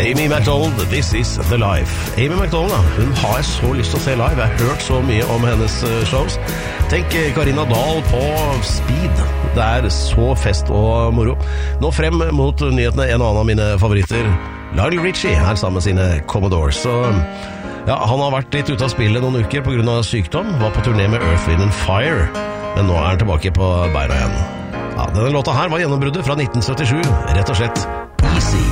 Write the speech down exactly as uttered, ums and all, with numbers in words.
Amy Macdonald, This Is The Life. Amy Macdonald, da, hun har jeg så lyst til å se live. Jeg har hørt så mye om hennes shows. Tenk Karina Dahl på Speed. Det er så fest og moro. Nå frem mot nyhetene, en og annen av mine favoritter. Lionel Richie er sammen med sine Commodores. Så ja, han har vært litt ute av spillet noen uker på grunn av sykdom. Var på turné med Earth, Wind and Fire. Men nå er han tilbake på beina igjen. Ja, denne låta her var gjennombruddet fra nitten syttisju. Rett og slett Easy.